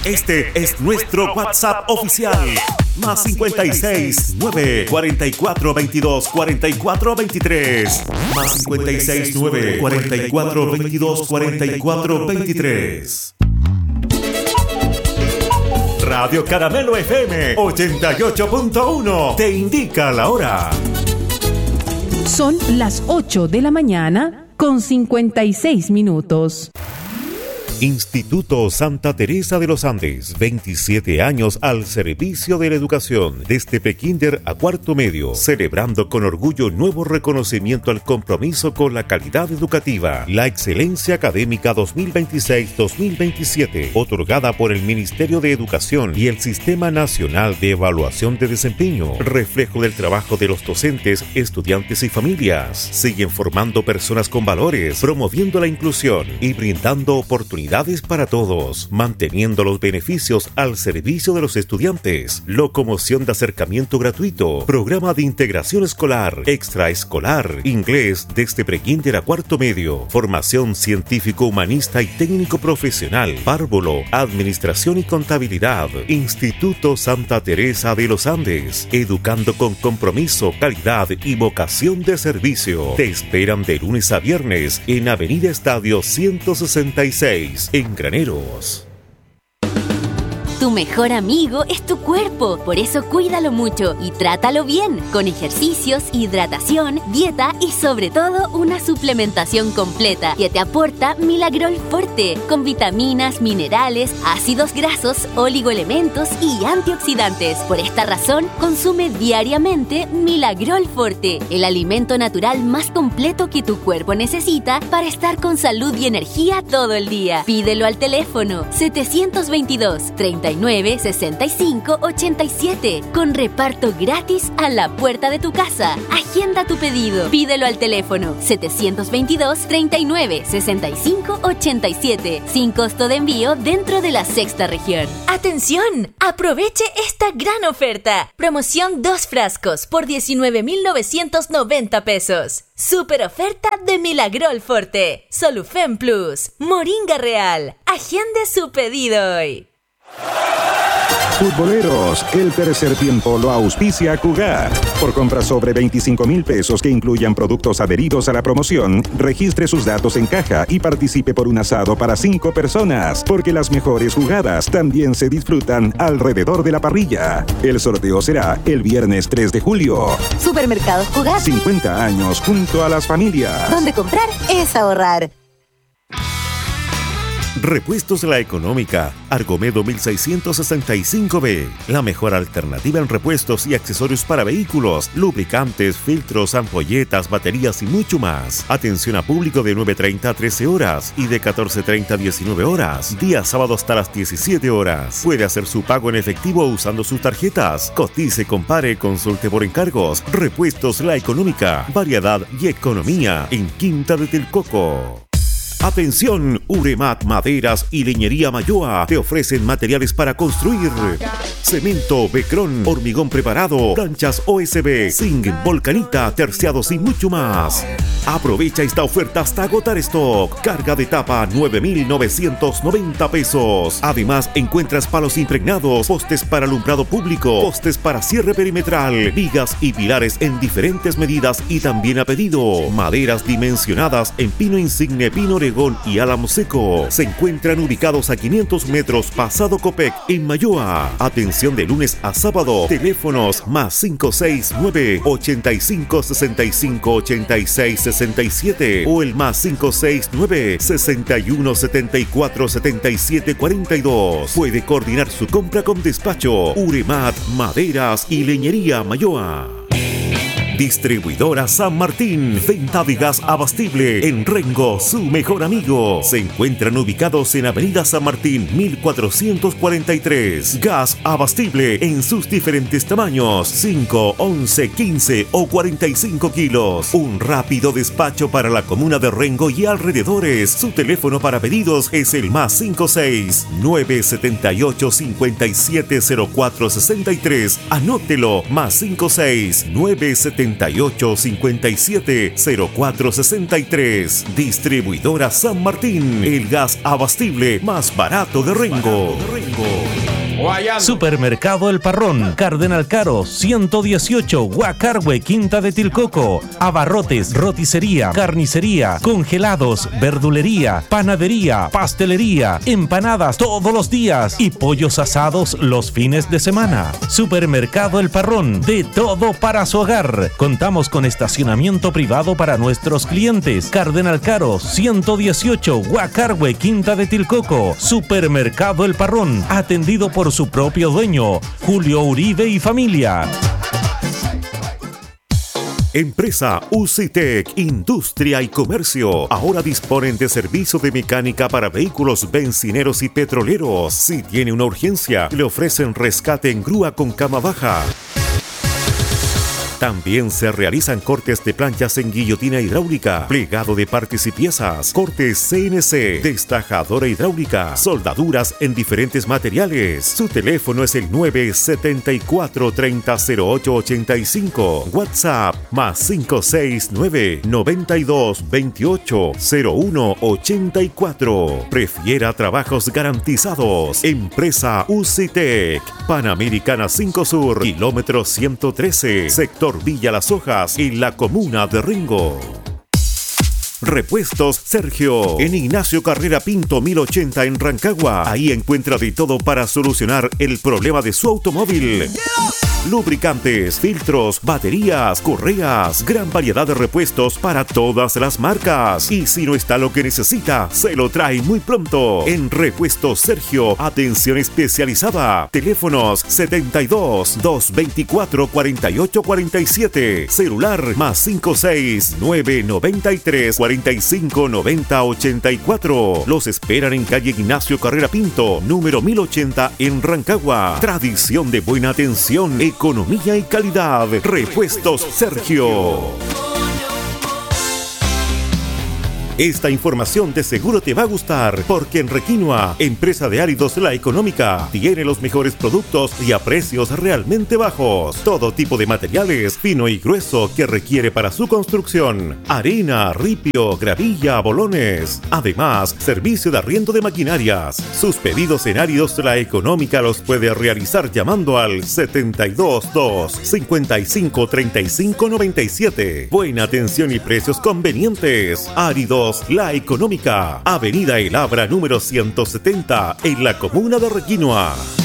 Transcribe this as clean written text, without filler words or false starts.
Este es nuestro WhatsApp oficial. Más 56 9 44 22 44 23. Más 56 9 44 22 44 23. Radio Caramelo FM 88.1 te indica la hora. Son las 8 de la mañana con 56 minutos. Instituto Santa Teresa de los Andes, 27 años al servicio de la educación, desde prekinder a cuarto medio, celebrando con orgullo nuevo reconocimiento al compromiso con la calidad educativa, la excelencia académica 2026-2027, otorgada por el Ministerio de Educación y el Sistema Nacional de Evaluación de Desempeño, reflejo del trabajo de los docentes, estudiantes y familias. Siguen formando personas con valores, promoviendo la inclusión y brindando oportunidades para todos, manteniendo los beneficios al servicio de los estudiantes, locomoción de acercamiento gratuito, programa de integración escolar, extraescolar, inglés desde prekinder a cuarto medio, formación científico, humanista y técnico profesional, párvulo, administración y contabilidad. Instituto Santa Teresa de los Andes, educando con compromiso, calidad y vocación de servicio. Te esperan de lunes a viernes en Avenida Estadio 166. En Graneros. Tu mejor amigo es tu cuerpo, por eso cuídalo mucho y trátalo bien, con ejercicios, hidratación, dieta y sobre todo una suplementación completa que te aporta Milagrol Forte, con vitaminas, minerales, ácidos grasos, oligoelementos y antioxidantes. Por esta razón, consume diariamente Milagrol Forte, el alimento natural más completo que tu cuerpo necesita para estar con salud y energía todo el día. Pídelo al teléfono 722-39-65-87, con reparto gratis a la puerta de tu casa. Agenda tu pedido. Pídelo al teléfono 722-39-65-87, sin costo de envío dentro de la sexta región. ¡Atención! Aproveche esta gran oferta. Promoción 2 frascos por 19,990 pesos. Super oferta de Milagrol Forte, Solufen Plus, Moringa Real. Agende su pedido hoy. Futboleros, el tercer tiempo lo auspicia Cugat. Por compras sobre 25,000 pesos que incluyan productos adheridos a la promoción, registre sus datos en caja y participe por un asado para 5 personas, porque las mejores jugadas también se disfrutan alrededor de la parrilla. El sorteo será el viernes 3 de julio. Supermercados Cugat. 50 años junto a las familias. Donde comprar es ahorrar. Repuestos La Económica, Argomedo 1665B. La mejor alternativa en repuestos y accesorios para vehículos, lubricantes, filtros, ampolletas, baterías y mucho más. Atención a público de 9:30 a 13 horas y de 14:30 a 19 horas. Día sábado hasta las 17 horas. Puede hacer su pago en efectivo usando sus tarjetas. Cotice, compare, consulte por encargos. Repuestos La Económica, variedad y economía en Quinta de Telcoco. Atención, Uremat Maderas y Leñería Mayoa te ofrecen materiales para construir: cemento, becrón, hormigón preparado, planchas OSB, zinc, volcanita, terciados y mucho más. Aprovecha esta oferta hasta agotar stock. Carga de tapa 9,990 pesos. Además, encuentras palos impregnados, postes para alumbrado público, postes para cierre perimetral, vigas y pilares en diferentes medidas y también a pedido. Maderas dimensionadas en pino insigne, pino oregón y álamo seco. Se encuentran ubicados a 500 metros pasado Copec en Mayoa. Atención de lunes a sábado. Teléfonos más 569 85 65 86 67 o el más 569 61 74 77 42. Puede coordinar su compra con despacho. Uremat Maderas y Leñería Mayoa. Distribuidora San Martín, venta de gas abastible en Rengo, su mejor amigo. Se encuentran ubicados en Avenida San Martín 1443. Gas abastible en sus diferentes tamaños: 5, 11, 15 o 45 kilos. Un rápido despacho para la comuna de Rengo y alrededores. Su teléfono para pedidos es el más 56 978 570463. Anótelo, más 56 978 9857-0463. Distribuidora San Martín, el gas abastible más barato de Rengo. Supermercado El Parrón, Cardenal Caro, 118, Huacarhue, Quinta de Tilcoco. Abarrotes, roticería, carnicería, congelados, verdulería, panadería, pastelería, empanadas todos los días y pollos asados los fines de semana. Supermercado El Parrón, de todo para su hogar. Contamos con estacionamiento privado para nuestros clientes. Cardenal Caro, 118, Huacarhue, Quinta de Tilcoco. Supermercado El Parrón, atendido por su propio dueño, Julio Uribe y familia. Empresa UCITEC, Industria y Comercio. Ahora disponen de servicio de mecánica para vehículos bencineros y petroleros. Si tiene una urgencia, le ofrecen rescate en grúa con cama baja. También se realizan cortes de planchas en guillotina hidráulica, plegado de partes y piezas, cortes CNC, destajadora hidráulica, soldaduras en diferentes materiales. Su teléfono es el 974-300885. WhatsApp +569 92 28 0184. Prefiera trabajos garantizados. Empresa UCITEC, Panamericana 5 Sur, kilómetro 113, sector Villa Las Hojas, en la comuna de Rengo. Repuestos Sergio, en Ignacio Carrera Pinto 1080 en Rancagua. Ahí encuentra de todo para solucionar el problema de su automóvil. Lubricantes, filtros, baterías, correas, gran variedad de repuestos para todas las marcas. Y si no está lo que necesita, se lo trae muy pronto. En Repuestos Sergio, atención especializada. Teléfonos 72 224 4847. Celular +569 93 45 90 84. Los esperan en calle Ignacio Carrera Pinto, número 1080 en Rancagua. Tradición de buena atención, economía y calidad. Repuestos Sergio. Esta información de seguro te va a gustar, porque en Requinoa, empresa de áridos La Económica, tiene los mejores productos y a precios realmente bajos. Todo tipo de materiales, fino y grueso, que requiere para su construcción: arena, ripio, gravilla, bolones. Además, servicio de arriendo de maquinarias. Sus pedidos en áridos La Económica los puede realizar llamando al 722 55 35 97. Buena atención y precios convenientes. Áridos La Económica, Avenida El Abra número 170, en la comuna de Requinoa.